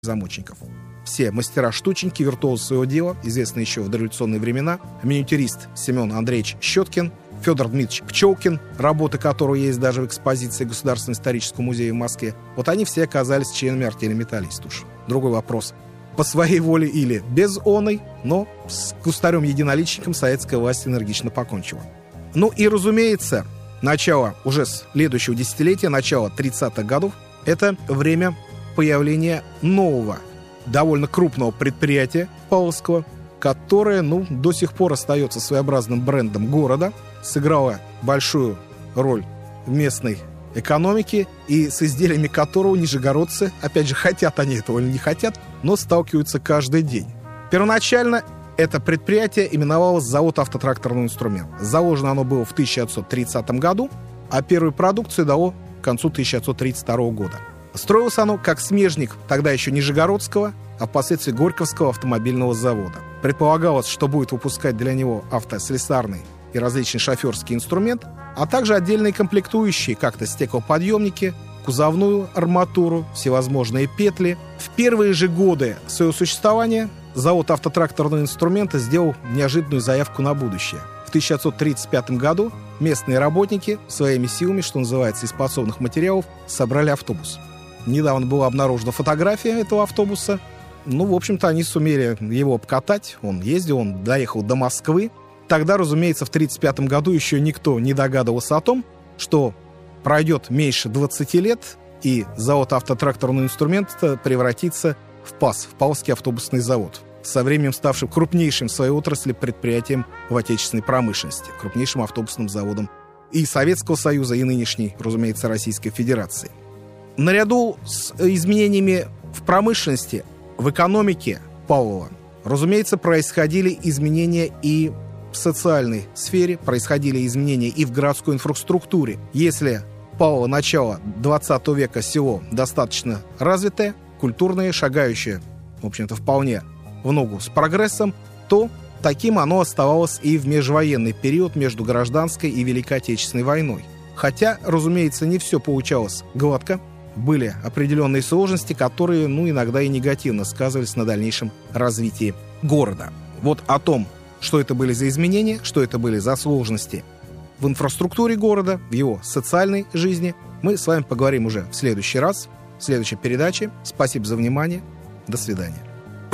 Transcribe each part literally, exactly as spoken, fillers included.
замочников. Все мастера-штучники, виртуозы своего дела, известные еще в дореволюционные времена, миниатюрист Семен Андреевич Щеткин, Федор Дмитриевич Пчелкин, работы которого есть даже в экспозиции Государственного исторического музея в Москве, вот они все оказались членами артели «Металлист» уж. Другой вопрос. По своей воле или без оной, но с кустарем-единоличником советская власть энергично покончила. Ну и, разумеется, начало уже следующего десятилетия, начало тридцатых годов, это время появления нового, довольно крупного предприятия павловского, которое, ну, до сих пор остается своеобразным брендом города, сыграло большую роль в местной экономике и с изделиями которого нижегородцы, опять же, хотят они этого или не хотят, но сталкиваются каждый день. Первоначально это предприятие именовалось «Завод автотракторного инструмента». Заложено оно было в тысяча девятьсот тридцатом году, а первую продукцию дало к концу тысяча девятьсот тридцать второго года. Строилось оно как смежник тогда еще Нижегородского, а впоследствии Горьковского автомобильного завода. Предполагалось, что будет выпускать для него автослесарный и различный шоферский инструмент, а также отдельные комплектующие, как-то стеклоподъемники, кузовную арматуру, всевозможные петли. В первые же годы своего существования завод автотракторного инструмента сделал неожиданную заявку на будущее. В тысяча девятьсот тридцать пятом году местные работники своими силами, что называется, из подсобных материалов, собрали автобус. Недавно была обнаружена фотография этого автобуса. Ну, в общем-то, они сумели его обкатать. Он ездил, он доехал до Москвы. Тогда, разумеется, в тридцать пятом году еще никто не догадывался о том, что пройдет меньше двадцати лет, и завод автотракторного инструмента превратится в ПАЗ, в Павловский автобусный завод, со временем ставшим крупнейшим в своей отрасли предприятием в отечественной промышленности, крупнейшим автобусным заводом и Советского Союза, и нынешней, разумеется, Российской Федерации. Наряду с изменениями в промышленности, в экономике Павлова, разумеется, происходили изменения и в социальной сфере, происходили изменения и в городской инфраструктуре. Если Павлово начало двадцатого века село достаточно развитое, культурное, шагающее, в общем-то, вполне в ногу с прогрессом, то таким оно оставалось и в межвоенный период между гражданской и Великой Отечественной войной. Хотя, разумеется, не все получалось гладко. Были определенные сложности, которые, ну, иногда и негативно сказывались на дальнейшем развитии города. Вот о том, что это были за изменения, что это были за сложности в инфраструктуре города, в его социальной жизни, мы с вами поговорим уже в следующий раз, в следующей передаче. Спасибо за внимание. До свидания.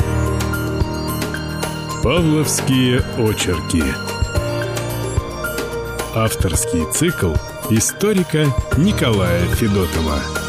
Павловские очерки. Авторский цикл историка Николая Федотова.